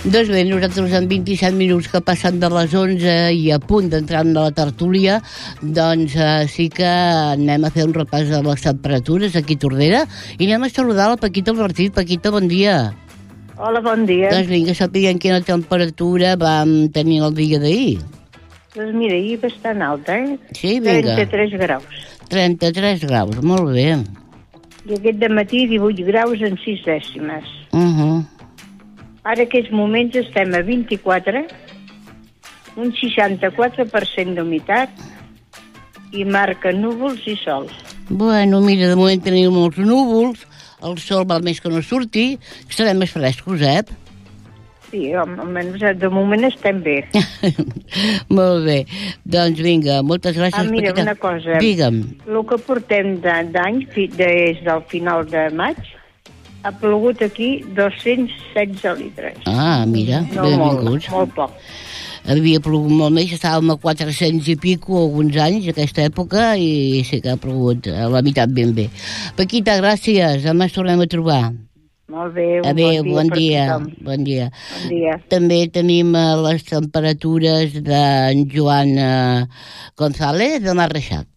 Doncs bé, nosaltres en 27 minuts que passen de les 11 i a punt d'entrar en la tertúlia, doncs sí que anem a fer un repàs de les temperatures aquí a Tordera i anem a saludar la Paquita Albertit. Paquita, bon dia. Hola, bon dia. Doncs vinga, sapiguem quina temperatura vam tenir el dia d'ahir. Doncs mira, ahir bastant alta, Sí, vinga. 33 graus. 33 graus, molt bé. I aquest dematí 18 graus en 6 dècimes. Ara, aquests moments, estem a 24, un 64% d'humitat i marca núvols i sol. Bueno, mira, de moment tenim molts núvols, el sol val més que no surti, estarem més frescos, Sí, almenys de moment estem bé. Molt bé, doncs vinga, moltes gràcies. Mira, Paquita. una cosa. Digue'm. El que portem d'any, des del final de maig, ha plogut aquí 216 litres. Mira, No benvinguts. molt poc. Havia plogut molt més, estàvem a 400 i pico alguns anys, aquesta època, i sí que ha plogut a la meitat ben bé. Paquita, gràcies, demà ens tornem a trobar. Molt bé, Adéu, bon per dia. tothom. Bon dia. Bon dia. També tenim les temperatures d'en Joan González de Mar-Reixac.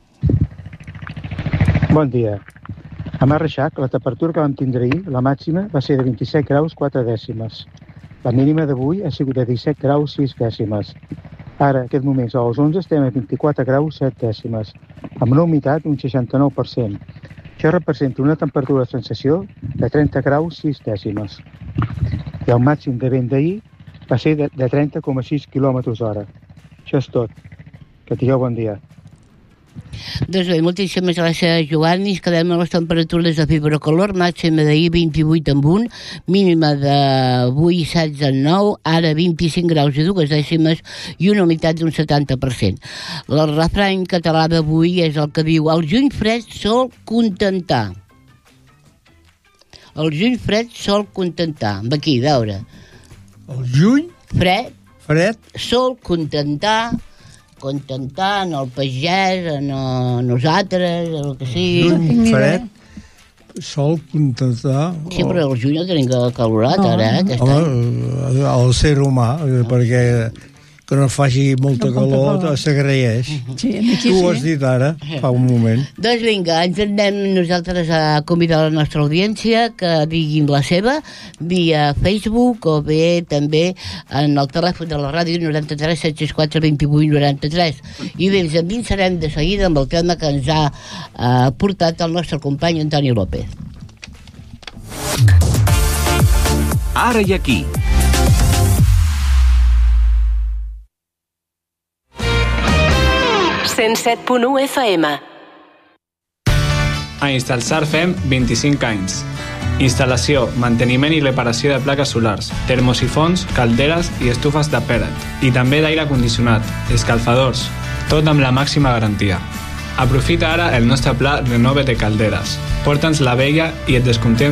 Bon dia. A Mar-Reixac, la temperatura que vam tindre ahir, la màxima, va ser de 27 graus 4 dècimes. La mínima d'avui ha sigut de 17 graus 6 dècimes. Ara, en aquest moment, a les 11, estem a 24 graus 7 dècimes, amb una humitat d'un 69%. Això representa una temperatura de sensació de 30 graus 6 dècimes. I el màxim de vent d'ahir va ser de 30,6 km/h. Això és tot. Que tingueu bon dia. Doncs bé, moltíssimes gràcies, Joan. I ens quedem amb les temperatures de Fibrocalor, màxima d'ahir 28 amb 1, mínima d'avui 16 en 9, ara 25 graus i 2 dècimes i una humitat d'un 70%. El refrany català d'avui és el que diu: el juny fred sol contentar. El juny fred sol contentar. Aquí, a veure. El juny fred sol contentar en el pagès, en nosaltres, el que sigui. Juny fred sol contentar... Sí, però el juny el tenim calorat, ara, aquest any. Home, el ser humà, perquè que no faci molta calor s'agraeix. Sí, Tu ho has dit ara, fa un moment. Doncs vinga, ens anem nosaltres a convidar la nostra audiència que diguin la seva via Facebook o bé també en el telèfon de la ràdio 93 764 28 93. I bé, ens endinsarem de seguida amb el tema que ens ha portat el nostre company Antoni López. Ara i aquí. A 107.1 FM. A Instalsar fem 25 anys. Instal·lació, manteniment i reparació de plaques solars, termosifons, calderes i estufes de pellet. I també d'aire condicionat, escalfadors, tot amb la màxima garantia. Aprofita ara el nostre pla Renove de calderes. Porta'ns la vella i et descomptem